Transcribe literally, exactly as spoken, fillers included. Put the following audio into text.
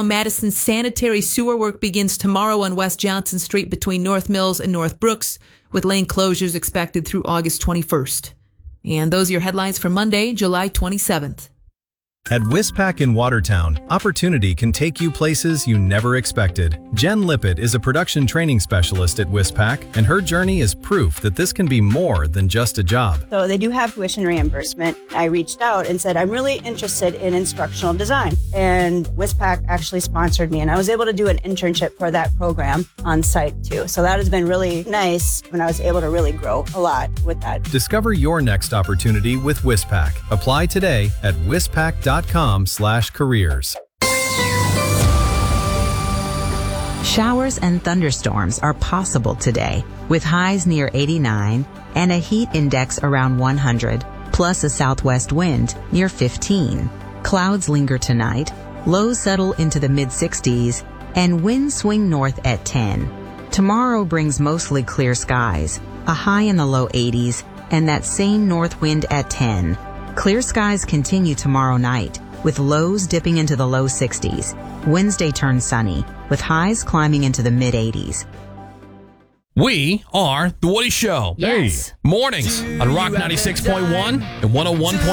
Downtown Madison sanitary sewer work begins tomorrow on West Johnson Street between North Mills and North Brooks, with lane closures expected through August twenty-first. And those are your headlines for Monday, July twenty-seventh. At Wispac in Watertown, opportunity can take you places you never expected. Jen Lippett is a production training specialist at Wispac, and her journey is proof that this can be more than just a job. So they do have tuition reimbursement. I reached out and said, I'm really interested in instructional design. And Wispac actually sponsored me, and I was able to do an internship for that program on site too. So that has been really nice when I was able to really grow a lot with that. Discover your next opportunity with Wispac. Apply today at wispac dot com slash careers. Showers and thunderstorms are possible today, with highs near eighty-nine and a heat index around one hundred, plus a southwest wind near fifteen. Clouds linger tonight, lows settle into the mid sixties, and winds swing north at ten. Tomorrow brings mostly clear skies, a high in the low eighties, and that same north wind at ten. Clear skies continue tomorrow night, with lows dipping into the low sixties. Wednesday turns sunny, with highs climbing into the mid eighties. We are The Woody Show. Yes. Mornings on Rock ninety-six point one and one oh one point one.